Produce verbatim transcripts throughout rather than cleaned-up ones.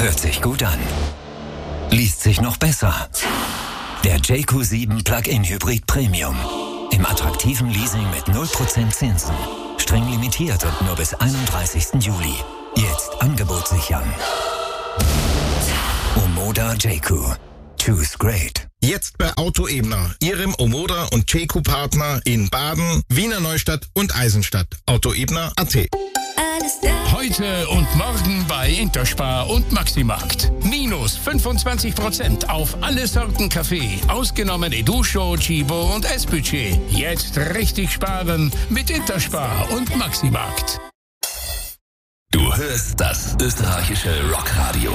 Hört sich gut an. Liest sich noch besser. Der J Q sieben Plug-in Hybrid Premium. Im attraktiven Leasing mit null Prozent Zinsen. Streng limitiert und nur bis einunddreißigsten Juli. Jetzt Angebot sichern. Omoda J Q. Choose great. Jetzt bei Auto Ebner, Ihrem Omoda und J Q-Partner in Baden, Wiener Neustadt und Eisenstadt. Autoebner Punkt at. Heute und morgen bei Interspar und Maximarkt. Minus fünfundzwanzig Prozent auf alle Sorten Kaffee, ausgenommen Educho, Chibo und S-Budget. Jetzt richtig sparen mit Interspar und Maximarkt. Du hörst das österreichische Rockradio.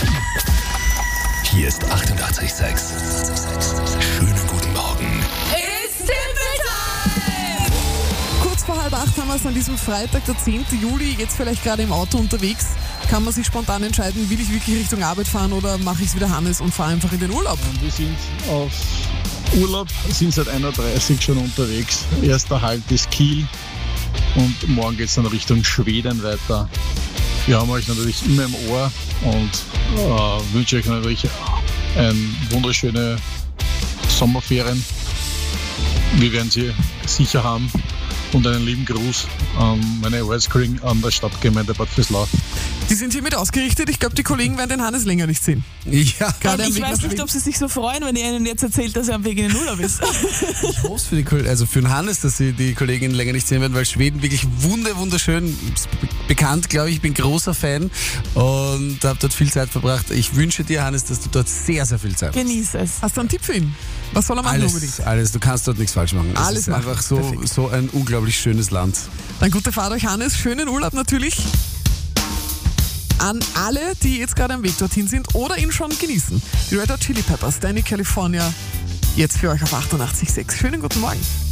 Hier ist achtundachtzig Komma sechs. Schönen guten Morgen. It's Tippeltime! Kurz vor halb acht haben wir es an diesem Freitag, der zehnten Juli, jetzt vielleicht gerade im Auto unterwegs. Kann man sich spontan entscheiden, will ich wirklich Richtung Arbeit fahren oder mache ich es wieder Hannes und fahre einfach in den Urlaub? Wir sind auf Urlaub, sind seit einer Uhr dreißig schon unterwegs. Erster Halt ist Kiel und morgen geht es dann Richtung Schweden weiter. Wir haben euch natürlich immer im Ohr und äh, wünsche euch natürlich eine wunderschöne Sommerferien. Wir werden sie sicher haben und einen lieben Gruß an meine Ortskollegen an der Stadtgemeinde Bad Vöslau. Die sind hiermit ausgerichtet. Ich glaube, die Kollegen werden den Hannes länger nicht sehen. Ja, Gerade am Ich Weg weiß nach nicht, Wien. ob sie sich so freuen, wenn ihr ihnen jetzt erzählt, dass er am Weg in den Urlaub ist. ich hoffe für, die, Kol- also für den Hannes, dass sie die Kollegin länger nicht sehen werden, weil Schweden wirklich wunder, wunderschön ist be- bekannt, glaube ich. Ich bin großer Fan und habe dort viel Zeit verbracht. Ich wünsche dir, Hannes, dass du dort sehr, sehr viel Zeit hast. Genieß es. Hast du einen Tipp für ihn? Was soll er machen unbedingt? Alles, alles, du kannst dort nichts falsch machen. Es Alles ist machen. einfach so, Perfekt. so ein unglaublich schönes Land. Dann gute Fahrt euch, Hannes. Schönen Urlaub natürlich. An alle, die jetzt gerade am Weg dorthin sind oder ihn schon genießen. Die Red Hot Chili Peppers, Danny California, jetzt für euch auf achtundachtzig Komma sechs. Schönen guten Morgen.